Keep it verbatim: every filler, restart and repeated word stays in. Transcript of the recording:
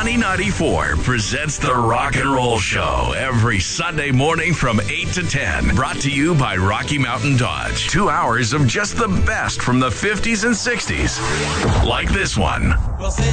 Money ninety-four presents the Rock and Roll Show every Sunday morning from eight to ten. Brought to you by Rocky Mountain Dodge. Two hours of just the best from the fifties and sixties. Like this one. Well,